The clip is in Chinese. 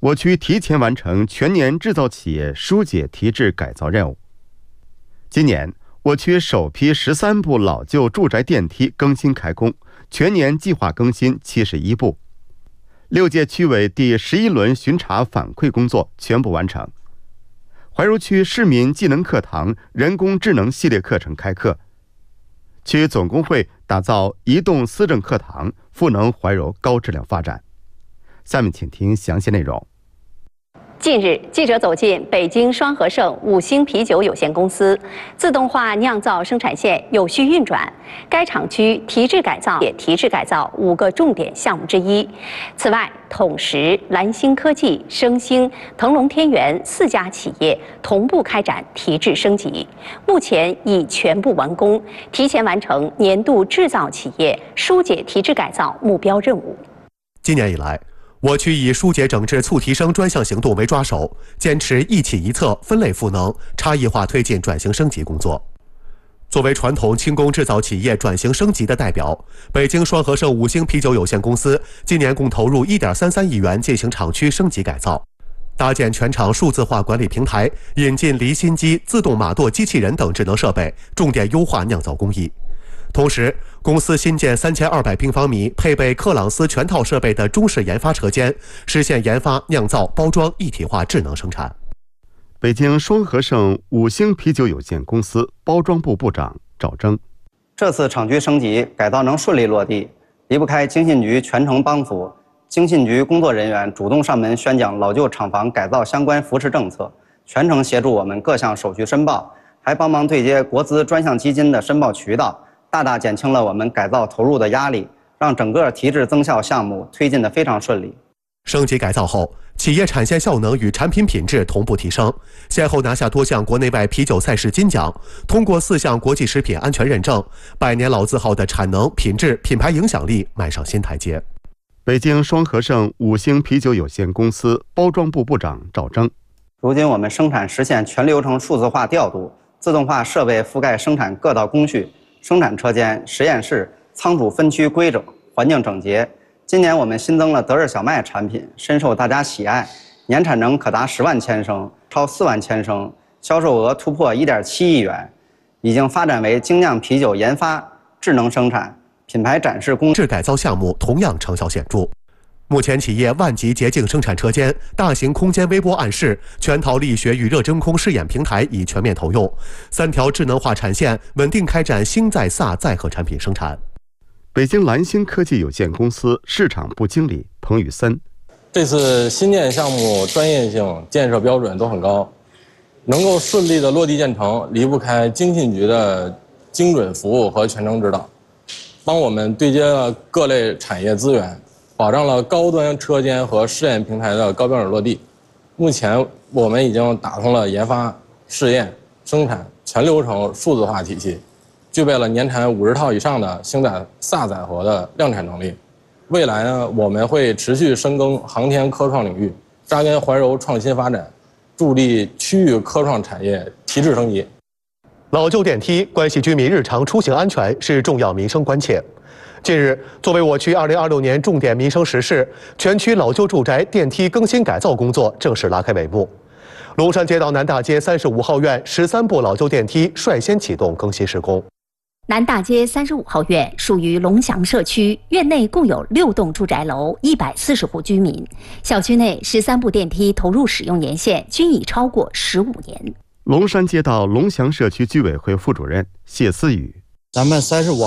我区提前完成全年制造企业疏解提质改造任务。今年，我区首批13部老旧住宅电梯更新开工，全年计划更新71部。6届区委第11轮巡查反馈工作全部完成。怀柔区市民技能课堂人工智能系列课程开课。区总工会打造移动思政课堂，赋能怀柔高质量发展。下面请听详细内容。 近日，记者走进北京双和盛5星啤酒有限公司，自动化酿造生产线有序运转。该厂区提质改造也提质改造5个重点项目之一。此外，统实、蓝星科技、升星、腾龙天元4家企业同步开展提质升级，目前已全部完工，提前完成年度制造企业疏解提质改造目标任务。 今年以来，我区以疏解整治促提升专项行动为抓手，坚持一企一策、分类赋能、差异化推进转型升级工作。作为传统轻工制造企业转型升级的代表，北京双和盛5星啤酒有限公司今年共投入1.33亿元进行厂区升级改造，搭建全厂数字化管理平台，引进离心机、自动码垛机器人等智能设备，重点优化酿造工艺。同时，公司新建3200平方米、配备克朗斯全套设备的中式研发车间，实现研发、酿造、包装一体化智能生产。 北京双和盛5星啤酒有限公司包装部部长赵征： 这次厂区升级改造能顺利落地，离不开经信局全程帮扶。经信局工作人员主动上门宣讲老旧厂房改造相关扶持政策，全程协助我们各项手续申报，还帮忙对接国资专项基金的申报渠道，大大减轻了我们改造投入的压力，让整个提质增效项目推进得非常顺利。 升级改造后，企业产线效能与产品品质同步提升，先后拿下多项国内外啤酒赛事金奖，通过4项国际食品安全认证，100年老字号的产能、品质、品牌影响力迈上新台阶。 北京双和盛5星啤酒有限公司包装部部长赵征： 如今我们生产实现全流程数字化调度，自动化设备覆盖生产各道工序，生产车间、实验室、仓储分区规整，环境整洁。今年我们新增了德日小麦产品，深受大家喜爱，年产能可达10万千升，超4万千升，销售额突破1.7亿元，已经发展为精酿啤酒研发、智能生产、品牌展示工质改造项目，同样成效显著。目前，企业万级洁净生产车间、大型空间微波暗室、全套力学与热真空试验平台已全面投用，3条智能化产线稳定开展锌在铯载荷产品生产。 北京蓝星科技有限公司市场部经理彭宇森： 这次新建项目专业性、建设标准都很高，能够顺利的落地建成，离不开经信局的精准服务和全程指导，帮我们对接了各类产业资源，保障了高端车间和试验平台的高标准落地。目前我们已经打通了研发、试验、生产全流程数字化体系，具备了年产50套以上的锌在铯载荷的量产能力。未来呢，我们会持续深耕航天科创领域，扎根怀柔创新发展，助力区域科创产业提质升级。 老旧电梯关系居民日常出行安全，是重要民生关切。近日，作为我区2026年重点民生实事，全区老旧住宅电梯更新改造工作正式拉开帷幕。龙山街道南大街35号院13部老旧电梯率先启动更新施工。 南大街35号院属于龙祥社区，院内共有6栋住宅楼，140户居民。小区内13部电梯投入使用年限均已超过15年。 龙山街道龙祥社区居委会副主任谢思雨： 咱们35